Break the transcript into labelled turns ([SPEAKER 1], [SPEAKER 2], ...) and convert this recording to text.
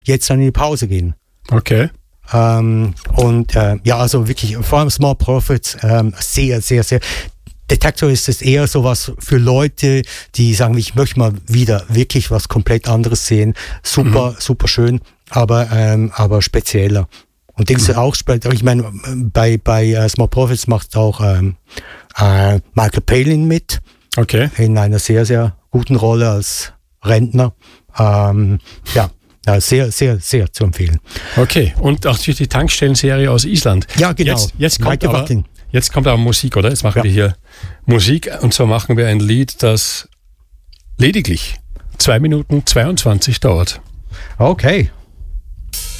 [SPEAKER 1] jetzt dann in die Pause gehen.
[SPEAKER 2] Okay.
[SPEAKER 1] Also wirklich, vor allem Small Profits, sehr, sehr, sehr. Detektor ist es eher sowas für Leute, die sagen, ich möchte mal wieder wirklich was komplett anderes sehen. Super, super schön, aber spezieller. Und denkst du auch, ich meine, bei Small Profits macht auch Michael Palin mit.
[SPEAKER 2] Okay.
[SPEAKER 1] In einer sehr, sehr guten Rolle als Rentner. Sehr, sehr, sehr zu empfehlen.
[SPEAKER 2] Okay, und auch die Tankstellenserie aus Island.
[SPEAKER 1] Ja, genau.
[SPEAKER 2] Jetzt kommt aber Musik, oder? Jetzt machen wir hier Musik, und zwar machen wir ein Lied, das lediglich 2 Minuten 22 dauert.
[SPEAKER 1] Okay.